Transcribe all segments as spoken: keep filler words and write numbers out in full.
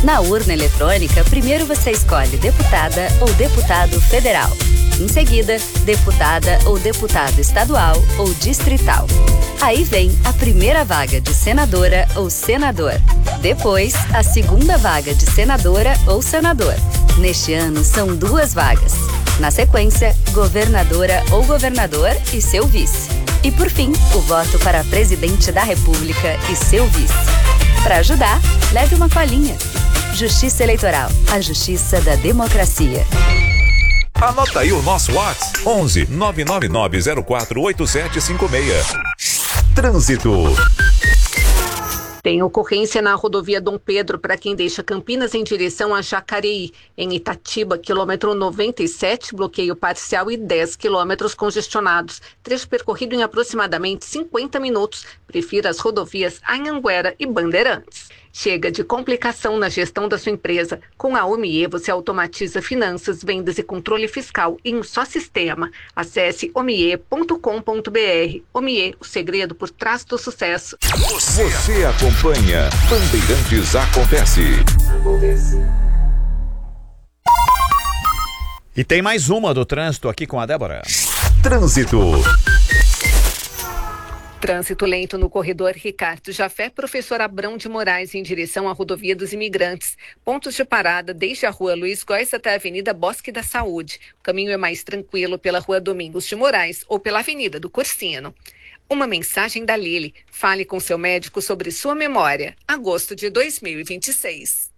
Na urna eletrônica, primeiro você escolhe deputada ou deputado federal. Em seguida, deputada ou deputado estadual ou distrital. Aí vem a primeira vaga de senadora ou senador. Depois, a segunda vaga de senadora ou senador. Neste ano, são duas vagas. Na sequência, governadora ou governador e seu vice. E por fim, o voto para presidente da República e seu vice. Para ajudar, leve uma colinha. Justiça Eleitoral, a justiça da democracia. Anota aí o nosso WhatsApp: onze nove nove nove zero quatro oito sete cinco seis. Trânsito. Tem ocorrência na rodovia Dom Pedro para quem deixa Campinas em direção a Jacareí. Em Itatiba, quilômetro noventa e sete, bloqueio parcial e dez quilômetros congestionados. Trecho percorrido em aproximadamente cinquenta minutos. Prefira as rodovias Anhanguera e Bandeirantes. Chega de complicação na gestão da sua empresa. Com a Omie, você automatiza finanças, vendas e controle fiscal em um só sistema. Acesse omie ponto com ponto br. Omie, o segredo por trás do sucesso. Você, você acompanha Bandeirantes Acontece. Acontece. E tem mais uma do trânsito aqui com a Débora. Trânsito. Trânsito lento no corredor Ricardo Jafé, Professor Abrão de Moraes, em direção à rodovia dos Imigrantes. Pontos de parada desde a rua Luiz Góes até a Avenida Bosque da Saúde. O caminho é mais tranquilo pela rua Domingos de Moraes ou pela Avenida do Cursino. Uma mensagem da Lili. Fale com seu médico sobre sua memória. Agosto de dois mil e vinte e seis.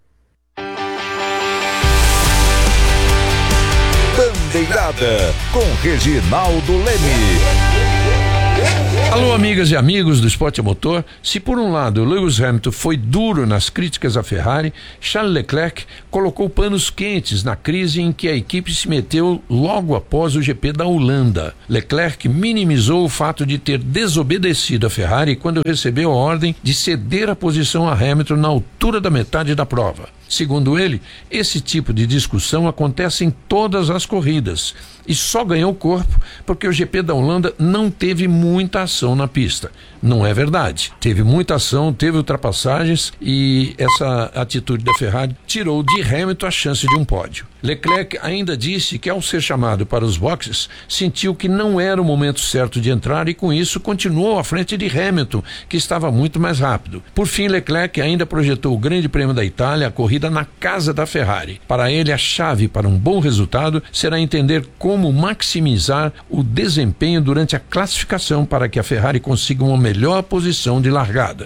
Bandeirada com Reginaldo Leme. Alô, amigas e amigos do Esporte a Motor. Se por um lado Lewis Hamilton foi duro nas críticas à Ferrari, Charles Leclerc colocou panos quentes na crise em que a equipe se meteu logo após o G P da Holanda. Leclerc minimizou o fato de ter desobedecido a Ferrari quando recebeu a ordem de ceder a posição a Hamilton na altura da metade da prova. Segundo ele, esse tipo de discussão acontece em todas as corridas e só ganhou corpo porque o G P da Holanda não teve muita ação na pista. Não é verdade. Teve muita ação, teve ultrapassagens e essa atitude da Ferrari tirou de Hamilton a chance de um pódio. Leclerc ainda disse que, ao ser chamado para os boxes, sentiu que não era o momento certo de entrar e, com isso, continuou à frente de Hamilton, que estava muito mais rápido. Por fim, Leclerc ainda projetou o Grande Prêmio da Itália, a corrida na casa da Ferrari. Para ele, a chave para um bom resultado será entender como maximizar o desempenho durante a classificação para que a Ferrari consiga uma melhor posição de largada.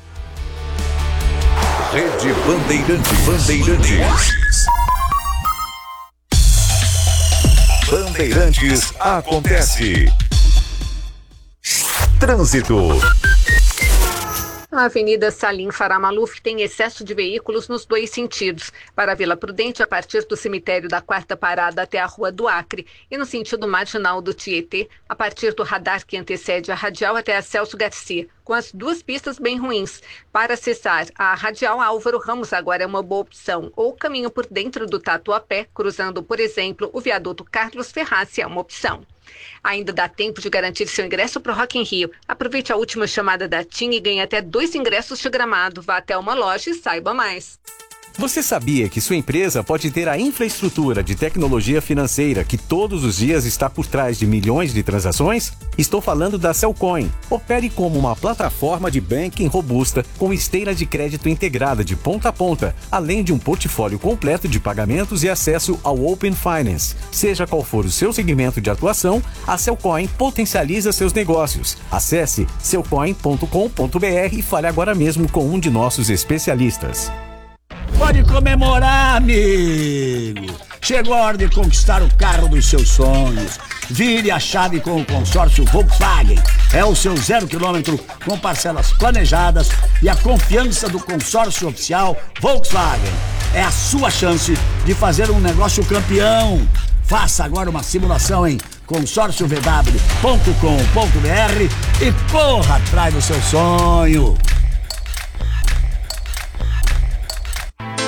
Rede Bandeirantes. Bandeirantes. Bandeirantes Acontece. Trânsito. A Avenida Salim Farah Maluf tem excesso de veículos nos dois sentidos. Para a Vila Prudente, a partir do cemitério da Quarta Parada até a Rua do Acre. E no sentido marginal do Tietê, a partir do radar que antecede a radial até a Celso Garcia, com as duas pistas bem ruins. Para acessar a radial Álvaro Ramos agora é uma boa opção. Ou caminho por dentro do Tatuapé, cruzando, por exemplo, o viaduto Carlos Ferraz, é uma opção. Ainda dá tempo de garantir seu ingresso para o Rock in Rio. Aproveite a última chamada da TIM e ganhe até dois ingressos de gramado. Vá até uma loja e saiba mais. Você sabia que sua empresa pode ter a infraestrutura de tecnologia financeira que todos os dias está por trás de milhões de transações? Estou falando da Cellcoin. Opere como uma plataforma de banking robusta com esteira de crédito integrada de ponta a ponta, além de um portfólio completo de pagamentos e acesso ao Open Finance. Seja qual for o seu segmento de atuação, a Cellcoin potencializa seus negócios. Acesse cellcoin ponto com ponto br e fale agora mesmo com um de nossos especialistas. Pode comemorar, amigo! Chegou a hora de conquistar o carro dos seus sonhos. Vire a chave com o consórcio Volkswagen. É o seu zero quilômetro com parcelas planejadas e a confiança do consórcio oficial Volkswagen. É a sua chance de fazer um negócio campeão. Faça agora uma simulação em consórcio v w ponto com ponto br e corra atrás do seu sonho.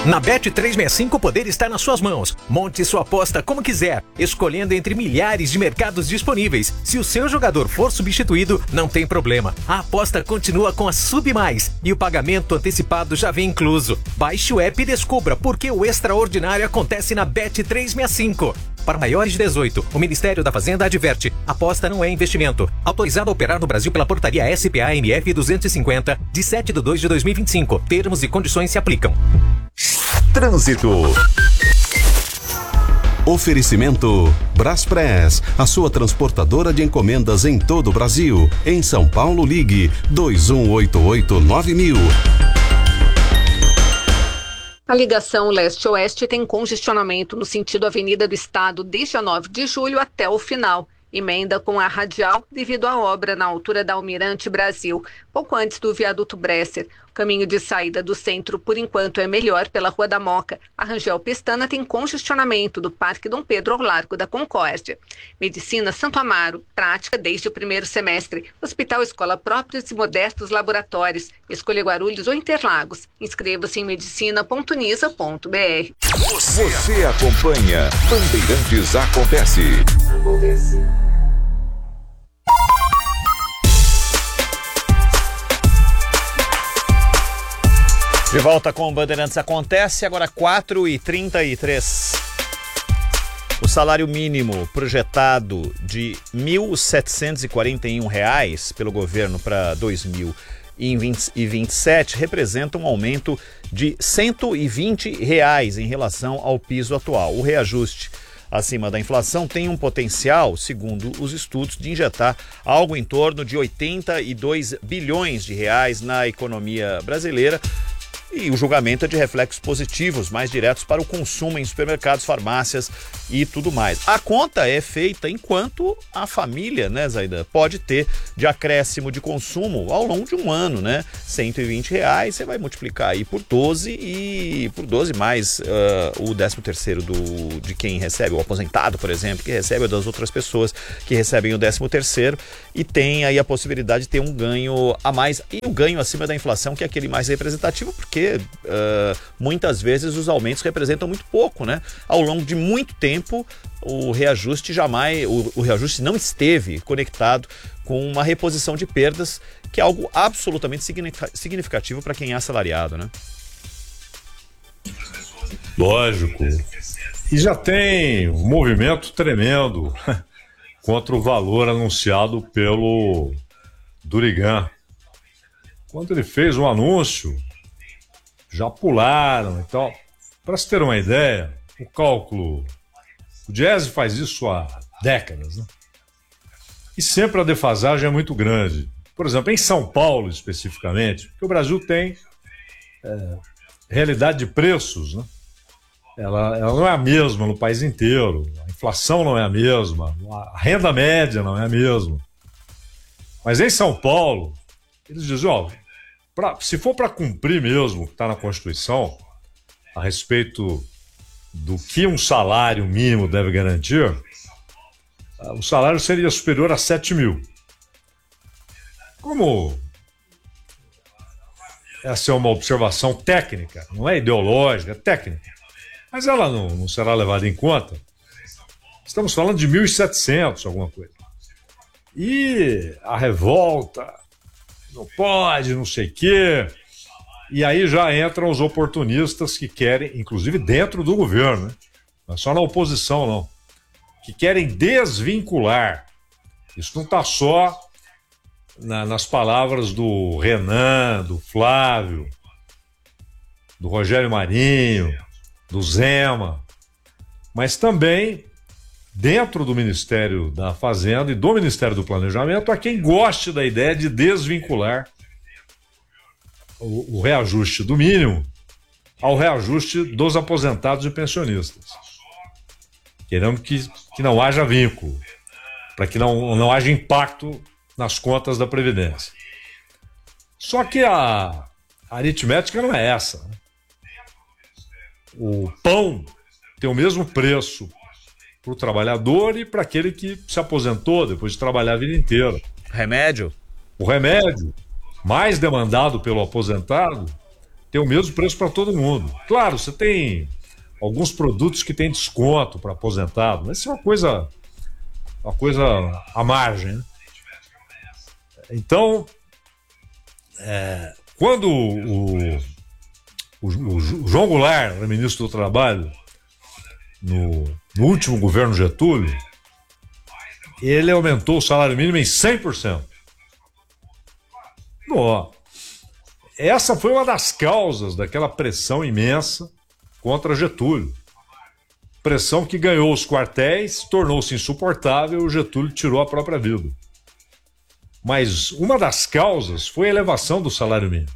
Na Bet trezentos e sessenta e cinco o poder está nas suas mãos. Monte sua aposta como quiser, escolhendo entre milhares de mercados disponíveis. Se o seu jogador for substituído, não tem problema. A aposta continua com a Sub Mais e o pagamento antecipado já vem incluso. Baixe o app e descubra por que o extraordinário acontece na Bet trezentos e sessenta e cinco. Para maiores de dezoito, o Ministério da Fazenda adverte: aposta não é investimento. Autorizado a operar no Brasil pela portaria S P A M F duzentos e cinquenta, de sete de dois de dois mil e vinte e cinco. Termos e condições se aplicam. Trânsito. Oferecimento Braspress, a sua transportadora de encomendas em todo o Brasil. Em São Paulo, ligue dois um oito oito nove mil. A ligação leste-oeste tem congestionamento no sentido Avenida do Estado desde a nove de julho até o final. Emenda com a radial devido à obra na altura da Almirante Brasil, pouco antes do viaduto Bresser. O caminho de saída do centro, por enquanto, é melhor pela Rua da Moca. A Rangel Pestana tem congestionamento do Parque Dom Pedro ao Largo da Concórdia. Medicina Santo Amaro, prática desde o primeiro semestre. Hospital Escola Próprios e Modestos Laboratórios. Escolha Guarulhos ou Interlagos. Inscreva-se em medicina ponto unisa ponto br. Você acompanha Bandeirantes Acontece. Acontece. De volta com o Bandeirantes Acontece, agora quatro e trinta e três. O salário mínimo projetado de mil setecentos e quarenta e um reais pelo governo para dois mil e vinte e sete representa um aumento de cento e vinte reais em relação ao piso atual. O reajuste acima da inflação tem um potencial, segundo os estudos, de injetar algo em torno de oitenta e dois bilhões de reais na economia brasileira. E o julgamento é de reflexos positivos, mais diretos para o consumo em supermercados, farmácias e tudo mais. A conta é feita enquanto a família, né, Zaida, pode ter de acréscimo de consumo ao longo de um ano, né? cento e vinte reais, você vai multiplicar aí por doze e por doze mais uh, o décimo terceiro do, de quem recebe, o aposentado, por exemplo, que recebe, ou das outras pessoas que recebem o décimo terceiro, e tem aí a possibilidade de ter um ganho a mais, e o ganho acima da inflação, que é aquele mais representativo, porque Porque uh, muitas vezes os aumentos representam muito pouco, né? Ao longo de muito tempo, o reajuste jamais, o, o reajuste não esteve conectado com uma reposição de perdas, que é algo absolutamente significativo para quem é assalariado, né? Lógico. E já tem um movimento tremendo contra o valor anunciado pelo Durigan. Quando ele fez um anúncio, já pularam. Então, para se ter uma ideia, o cálculo, o Diese faz isso há décadas, né? E sempre a defasagem é muito grande. Por exemplo, em São Paulo especificamente, porque o Brasil tem é, realidade de preços, né? Ela, ela não é a mesma no país inteiro, a inflação não é a mesma, a renda média não é a mesma. Mas em São Paulo, eles dizem, ó, Pra, se for para cumprir mesmo o que está na Constituição, a respeito do que um salário mínimo deve garantir, o salário seria superior a sete mil. Como essa é uma observação técnica, não é ideológica, é técnica, mas ela não, não será levada em conta, estamos falando de mil e setecentos, alguma coisa. E a revolta... não pode, não sei o quê. E aí já entram os oportunistas que querem, inclusive dentro do governo, né? Não é só na oposição, não. Que querem desvincular. Isso não está só na, nas palavras do Renan, do Flávio, do Rogério Marinho, do Zema, mas também dentro do Ministério da Fazenda e do Ministério do Planejamento, há quem goste da ideia de desvincular o, o reajuste do mínimo ao reajuste dos aposentados e pensionistas. Querendo que, que não haja vínculo, para que não, não haja impacto nas contas da Previdência. Só que a, a aritmética não é essa, né? O pão tem o mesmo preço para o trabalhador e para aquele que se aposentou depois de trabalhar a vida inteira. Remédio? O remédio mais demandado pelo aposentado tem o mesmo preço para todo mundo. Claro, você tem alguns produtos que tem desconto para aposentado, mas isso é uma coisa, uma coisa à margem, né? Então, é, quando o, o, o João Goulart era ministro do Trabalho, no, no último governo Getúlio, ele aumentou o salário mínimo em cem por cento. Não, essa foi uma das causas daquela pressão imensa contra Getúlio. Pressão que ganhou os quartéis, tornou-se insuportável e o Getúlio tirou a própria vida. Mas uma das causas foi a elevação do salário mínimo.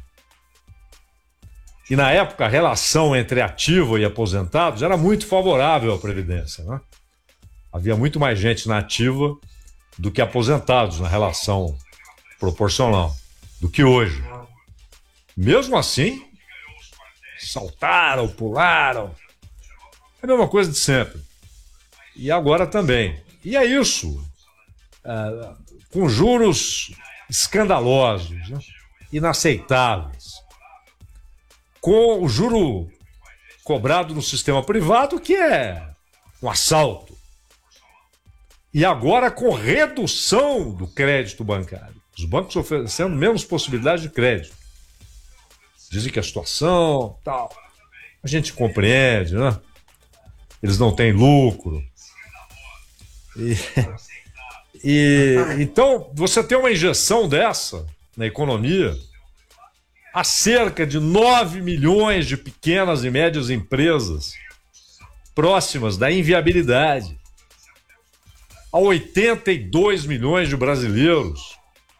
E na época a relação entre ativo e aposentados era muito favorável à Previdência, né? Havia muito mais gente na ativa do que aposentados na relação proporcional do que hoje. Mesmo assim, saltaram, pularam. É a mesma coisa de sempre. E agora também. E é isso. É, com juros escandalosos, né? Inaceitáveis. Com o juro cobrado no sistema privado, que é um assalto. E agora com redução do crédito bancário. Os bancos oferecendo menos possibilidade de crédito. Dizem que a situação, tal, a gente compreende, né? Eles não têm lucro. E, e então, você tem uma injeção dessa na economia, há cerca de nove milhões de pequenas e médias empresas próximas da inviabilidade. Há oitenta e dois milhões de brasileiros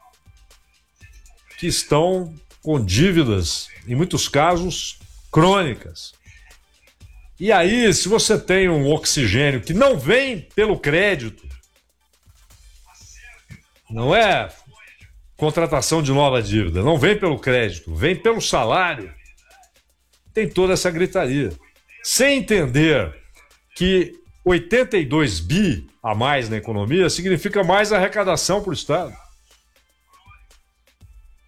que estão com dívidas, em muitos casos, crônicas. E aí, se você tem um oxigênio que não vem pelo crédito, não é contratação de nova dívida, não vem pelo crédito, vem pelo salário, tem toda essa gritaria. Sem entender que oitenta e dois bi a mais na economia significa mais arrecadação para o Estado.